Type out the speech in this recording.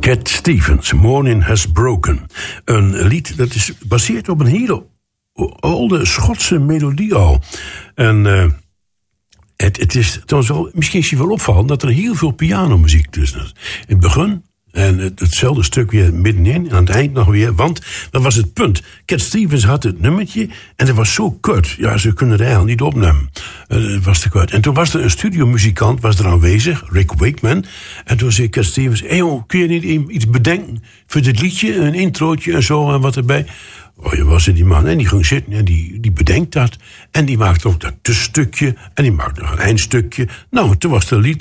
Cat Stevens, Morning Has Broken. Een lied dat is gebaseerd op een hele oude Schotse melodie al. En het is trouwens wel, misschien is je wel opvallend dat er heel veel pianomuziek tussen is. In het begin en hetzelfde stuk weer middenin en aan het eind nog weer. Want dat was het punt. Cat Stevens had het nummertje en dat was zo kort. Ja, ze kunnen het eigenlijk niet opnemen. Dat was te kort. En toen was er een studiomuzikant was er aanwezig, Rick Wakeman. En toen zei Cat Stevens, hey joh, kun je niet iets bedenken voor dit liedje? Een introotje en zo en wat erbij. Oh, je was er die man en die ging zitten en die bedenkt dat. En die maakt ook dat tussenstukje en die maakt nog een eindstukje. Nou, toen was het lied